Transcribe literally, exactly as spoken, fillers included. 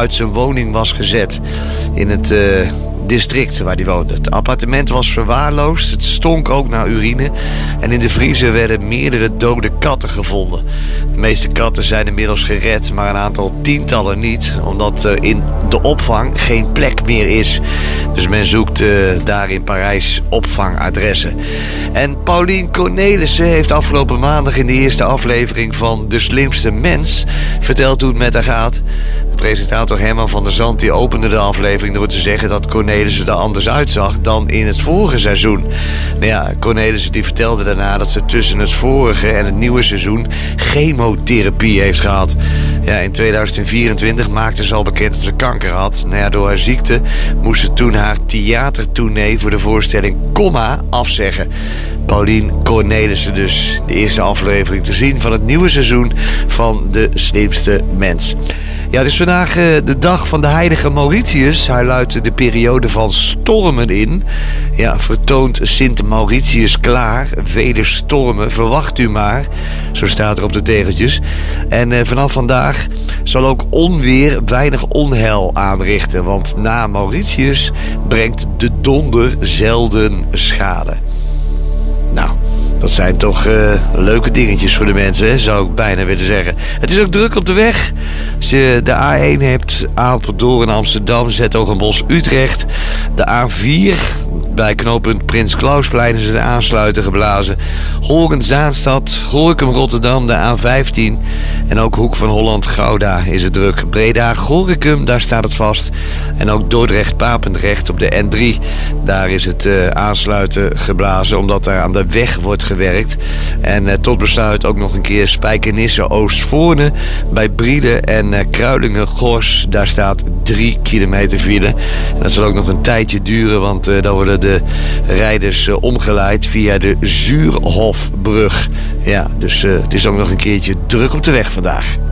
uit zijn woning was gezet in het uh, district waar hij woonde. Het appartement was verwaarloosd, het stonk ook naar urine en in de vriezer werden meerdere dode katten gevonden. De meeste katten zijn inmiddels gered, maar een aantal tientallen niet, omdat er in de opvang geen plek meer is. Dus men zoekt uh, daar in Parijs opvangadressen. En Pauline Cornelissen heeft afgelopen maandag in de eerste aflevering van De Slimste Mens verteld hoe het met haar gaat. De presentator Herman van der Zand die opende de aflevering door te zeggen dat Cornelissen er anders uitzag dan in het vorige seizoen. Nou ja, Cornelissen die vertelde daarna dat ze tussen het vorige en het nieuwe seizoen chemotherapie heeft gehad. Ja, in tweeduizend vierentwintig maakte ze al bekend dat ze kanker had. Nou ja, door haar ziekte moest ze toen haar theatertournee voor de voorstelling Comma afzeggen. Pauline Cornelissen dus. De eerste aflevering te zien van het nieuwe seizoen van De Slimste Mens. Ja, het is vandaag uh, de dag van de heilige Mauritius. Hij luidt de periode van stormen in. Ja, vertoont Sint Mauritius klaar. Vele stormen, verwacht u maar. Zo staat er op de tegeltjes. En uh, vanaf vandaag zal ook onweer weinig onheil aanrichten. Want na Mauritius brengt de donder zelden schade. Nou, dat zijn toch uh, leuke dingetjes voor de mensen, hè? Zou ik bijna willen zeggen. Het is ook druk op de weg. Als je de A één hebt, Apeldoorn, Amsterdam, 's-Hertogenbosch, Utrecht. De A vier, bij knooppunt Prins Clausplein is het aansluiten geblazen. Horen, Zaanstad, Gorinchem, Rotterdam, de A vijftien. En ook Hoek van Holland, Gouda is het druk. Breda, Gorinchem, daar staat het vast. En ook Dordrecht, Papendrecht op de N drie. Daar is het uh, aansluiten geblazen, omdat daar aan de weg wordt gewerkt. En uh, tot besluit ook nog een keer Spijkenisse, Oostvoorne. Bij Briede en uh, Kruilingen, Gors, daar staat drie kilometer file. En dat zal ook nog een tijdje duren, want uh, dan worden de rijders uh, omgeleid via de Zuurhofbrug. Ja, dus uh, het is ook nog een keertje druk op de weg vandaag.